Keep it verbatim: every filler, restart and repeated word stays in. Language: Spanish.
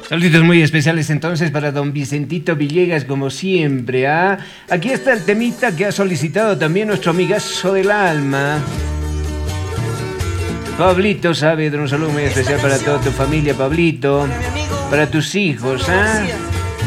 Saluditos muy especiales entonces para don Vicentito Villegas, como siempre, ¿ah? Aquí está el temita que ha solicitado también nuestro amigazo del alma. Pablito Saavedra, un saludo muy especial para toda tu familia, Pablito. Para tus hijos, ¿ah?